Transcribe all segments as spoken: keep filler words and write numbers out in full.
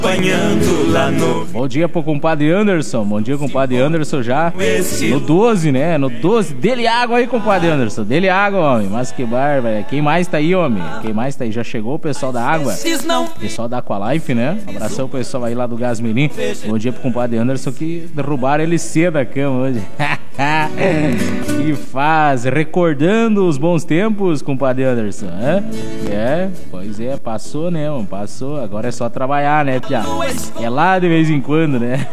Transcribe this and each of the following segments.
Lá no... Bom dia pro compadre Anderson. Bom dia, compadre Anderson, já no doze, né? No doze. Dele água aí, compadre Anderson. Dele água, homem. Mas que bárbaro. Quem mais tá aí, homem? Quem mais tá aí? Já chegou o pessoal da água? Pessoal da Aqualife, né? Abração pro pessoal aí lá do Gás Mirim. Bom dia pro compadre Anderson, que derrubaram ele cedo da cama hoje. Que faz. Recordando os bons tempos, compadre Anderson, né? É, pois é, passou, né, mano? Passou. Agora é só trabalhar, né, Pia? É lá de vez em quando, né?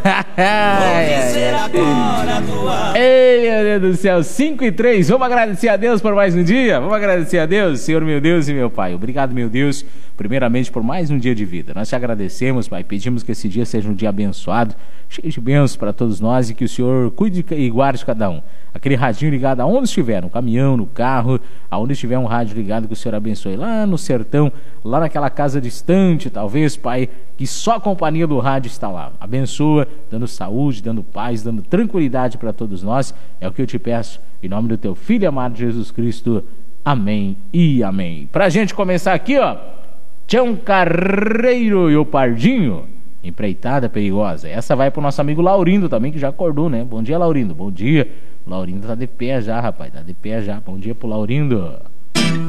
Ei, meu Deus do céu, cinco e três. Vamos agradecer a Deus por mais um dia? Vamos agradecer a Deus, Senhor meu Deus e meu Pai. Obrigado, meu Deus, primeiramente por mais um dia de vida. Nós te agradecemos, Pai. Pedimos que esse dia seja um dia abençoado, cheio de bênçãos para todos nós, e que o Senhor cuide e guarde cada um. Aquele radinho ligado aonde estiver, no caminhão, no carro, aonde estiver um rádio ligado, que o Senhor abençoe. Lá no sertão, lá naquela casa distante, talvez, Pai, que só a companhia do rádio está lá. Abençoa, dando saúde, dando paz, dando tranquilidade para todos nós. É o que eu te peço, em nome do teu Filho amado Jesus Cristo. Amém e amém. Pra gente começar aqui, ó, Tião Carreiro e o Pardinho, Empreitada Perigosa. Essa vai pro nosso amigo Laurindo também, que já acordou, né? Bom dia, Laurindo. Bom dia. Laurindo tá de pé já, rapaz. Tá de pé já. Bom dia pro Laurindo.